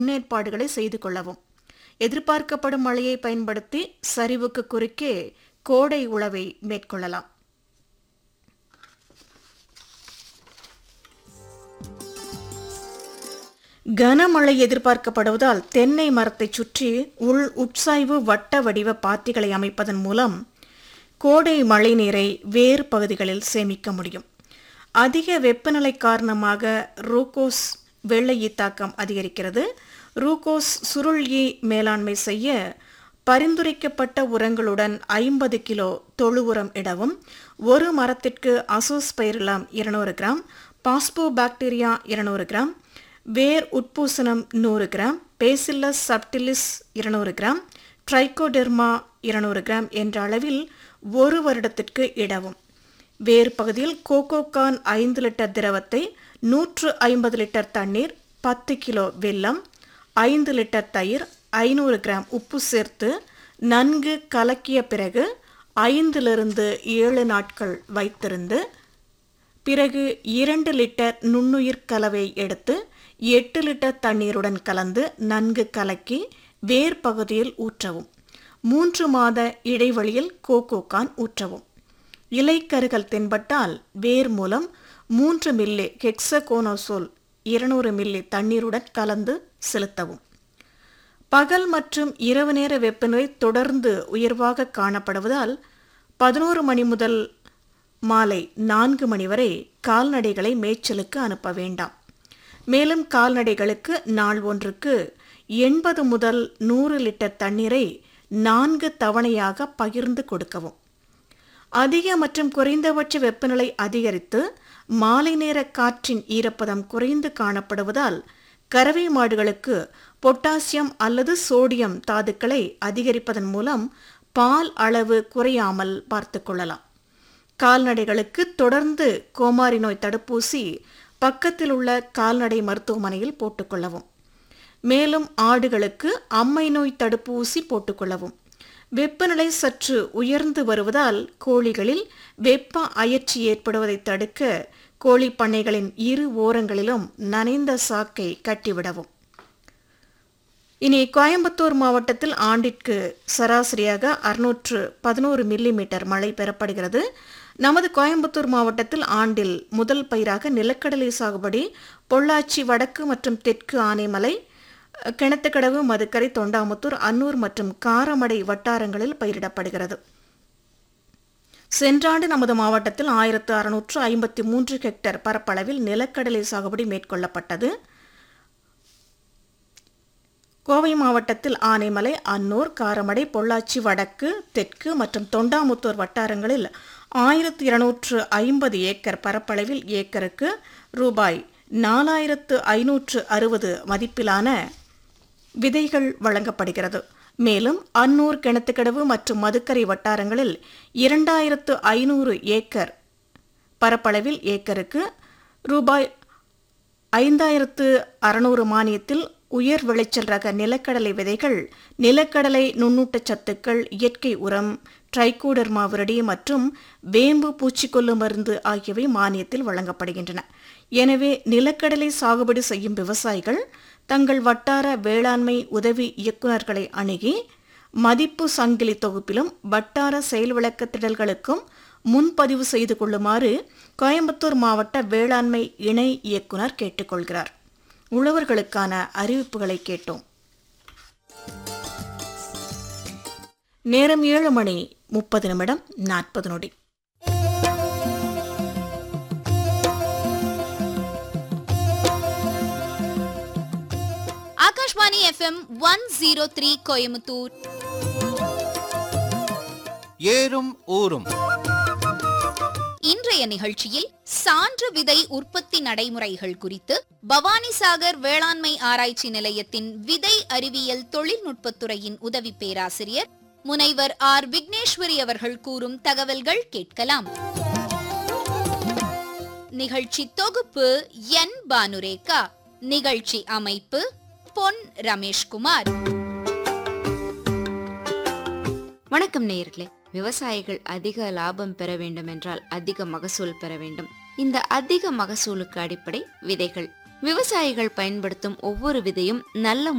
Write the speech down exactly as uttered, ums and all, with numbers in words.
முன்னேற்பாடுகளை செய்து கொள்ளவும். எதிர்பார்க்கப்படும் மழையை பயன்படுத்தி சரிவுக்கு குறுக்கே கோடை உழவை மேற்கொள்ளலாம். கனமழை எதிர்பார்க்கப்படுவதால் தென்னை மரத்தை சுற்றி உள் உட்சாய்வு வட்ட வடிவ பாத்திகளை அமைப்பதன் மூலம் கோடை மழை நீரை வேறு பகுதிகளில் சேமிக்க முடியும். அதிக வெப்பநிலை காரணமாக ரூகோஸ் வெள்ளை ஈ தாக்கம் அதிகரிக்கிறது. ரூகோஸ் சுருள் ஈ மேலாண்மை செய்ய பரிந்துரைக்கப்பட்ட உரங்களுடன் ஐம்பது கிலோ தொழு உரம் இடவும். ஒரு மரத்திற்கு அசோஸ்பைரிலம் இருநூறு கிராம், பாஸ்போ பாக்டீரியா இருநூறு கிராம், வேர் உட்பூசணம் நூறு கிராம், பேசில்லஸ் சப்டிலிஸ் இருநூறு கிராம், ட்ரைகோடெர்மா இருநூறு கிராம் என்ற அளவில் ஒரு வருடத்திற்கு இடவும். வேறு பகுதியில் கோகோகான் ஐந்து லிட்டர் திரவத்தை நூற்று ஐம்பது லிட்டர் தண்ணீர், பத்து கிலோ வெல்லம், ஐந்து லிட்டர் தயிர், ஐநூறு கிராம் உப்பு சேர்த்து நன்கு கலக்கிய பிறகு ஐந்திலிருந்து ஏழு நாட்கள் வைத்திருந்து பிறகு இரண்டு லிட்டர் நுண்ணுயிர் கலவை எடுத்து எட்டு லிட்டர் தண்ணீருடன் கலந்து நன்கு கலக்கி வேர் பகுதியில் ஊற்றவும். மூன்று மாத இடைவெளியில் கோகோகான் ஊற்றவும். இலைக்கருகள் தென்பட்டால் வேர் மூலம் மூன்று மில்லி ஹெக்ஸகோனோசோல் இருநூறு மில்லி தண்ணீருடன் கலந்து செலுத்தவும். பகல் மற்றும் இரவு நேர வெப்பநிலை தொடர்ந்து உயர்வாக காணப்படுவதால் பதினோரு மணி முதல் மாலை நான்கு மணி வரை கால்நடைகளை மேய்ச்சலுக்கு அனுப்ப வேண்டாம். மேலும் கால்நடைகளுக்கு நாள் ஒன்றுக்கு எண்பது முதல் நூறு லிட்டர் தண்ணீரை நான்கு தவணையாக பகிர்ந்து கொடுக்கவும். அதிக மற்றும் குறைந்தபட்ச வெப்பநிலை அதிகரித்து மாலை நேர காற்றின் ஈரப்பதம் குறைந்து காணப்படுவதால் கறவை மாடுகளுக்கு பொட்டாசியம் அல்லது சோடியம் தாதுக்களை அதிகரிப்பதன் மூலம் பால் அளவு குறையாமல் பார்த்து கொள்ளலாம். கால்நடைகளுக்கு தொடர்ந்து கோமாரி நோய் தடுப்பூசி பக்கத்தில் உள்ள கால்நடை மருத்துவமனையில் போட்டுக்கொள்ளவும். மேலும் ஆடுகளுக்கு அம்மை நோய் தடுப்பு ஊசி போட்டுக்கொள்ளவும். வெப்பநிலை சற்று உயர்ந்து வருவதால் கோழிகளில் வெப்ப அயற்சி ஏற்படுவதை தடுக்க கோழி பண்ணைகளின் இரு ஓரங்களிலும் நனைந்த சாக்கை கட்டிவிடவும். இனி கோயம்புத்தூர் மாவட்டத்தில் ஆண்டிற்கு சராசரியாக அறுநூற்று பதினோரு மில்லி மீட்டர் மழை பெறப்படுகிறது. நமது கோயம்புத்தூர் மாவட்டத்தில் ஆண்டில் முதல் பயிராக நிலக்கடலை சாகுபடி பொள்ளாச்சி வடக்கு மற்றும் தெற்கு ஆனைமலை, கிணத்துக்கடவு, மதுக்கரை, தொண்டாமுத்தூர், அன்னூர் மற்றும் காரமடை வட்டாரங்களில் பயிரிடப்படுகிறது. சென்றாண்டு நமது மாவட்டத்தில் ஆயிரத்து அறுநூற்று ஐம்பத்தி மூன்று ஹெக்டேர் பரப்பளவில் நிலக்கடலை சாகுபடி மேற்கொள்ளப்பட்டது. கோவை மாவட்டத்தில் ஆனைமலை, அன்னூர், காரமடை, பொள்ளாச்சி வடக்கு, தெற்கு மற்றும் தொண்டாமுத்தூர் வட்டாரங்களில் ஆயிரத்து இருநூற்று ஐம்பது ஏக்கர் பரப்பளவில் ஏக்கருக்கு ரூபாய் நாலாயிரத்து ஐநூற்று அறுபது மதிப்பிலான விதைகள் வழங்கப்படுகிறது. மேலும் அன்னூர், கிணத்துக்கடவு மற்றும் மதுக்கரை வட்டாரங்களில் இரண்டாயிரத்து ஐநூறு ஏக்கர் பரப்பளவில் ஏக்கருக்கு ரூபாய் ஐந்தாயிரத்து அறுநூறு மானியத்தில் உயர் விளைச்சல் ரக நிலக்கடலை விதைகள், நிலக்கடலை நுண்ணூட்டச் சத்துக்கள், இயற்கை உரம், ட்ரைகோடெர்மா விரடி மற்றும் வேம்பு பூச்சிக்கொல்லு மருந்து ஆகியவை மானியத்தில் வழங்கப்படுகின்றன. எனவே நிலக்கடலை சாகுபடி செய்யும் விவசாயிகள் தங்கள் வட்டார வேளாண்மை உதவி இயக்குநர்களை அணுகி மதிப்பு சங்கிலி தொகுப்பிலும் வட்டார செயல் விளக்க திடல்களுக்கும் முன்பதிவு செய்து கொள்ளுமாறு கோயம்புத்தூர் மாவட்ட வேளாண்மை இணை இயக்குனர் கேட்டுக்கொள்கிறார். உழவர்களுக்கான அறிவிப்புகளை கேட்டோம். நேரம் ஏழு மணி முப்பது நிமிடம் நாற்பது நொடி. Akashvani FM one zero three Coimbatore. ஏறும் ஊரும். இன்றைய நிகழ்ச்சியில் சான்று விதை உற்பத்தி நடைமுறைகள் குறித்து பவானிசாகர் வேளாண்மை ஆராய்ச்சி நிலையத்தின் விதை அறிவியல் தொழில்நுட்பத்துறையின் உதவி பேராசிரியர் முனைவர் ஆர் விக்னேஸ்வரி அவர்கள் கூறும் தகவல்கள் கேட்கலாம். நிகழ்ச்சி தொகுப்பு என் பானுரேகா. நிகழ்ச்சி அமைப்பு பொன் ரமேஷ்குமார். வணக்கம் நேயர்களே. விவசாயிகள் அதிக லாபம் பெற வேண்டும் என்றால் அதிக மகசூல் பெற வேண்டும். இந்த அதிக மகசூலுக்கு அடிப்படை விதைகள். விவசாயிகள் பயன்படுத்தும் ஒவ்வொரு விதையும் நல்ல